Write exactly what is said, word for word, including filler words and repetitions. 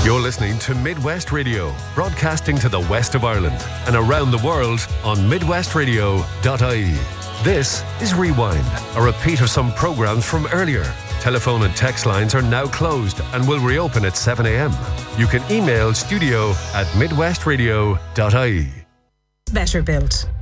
You're listening to Midwest Radio, broadcasting to the west of Ireland and around the world on midwest radio dot I E. This is Rewind, a repeat of some programmes from earlier. Telephone and text lines are now closed and will reopen at seven a.m. You can email studio at midwest radio dot I E. Better built.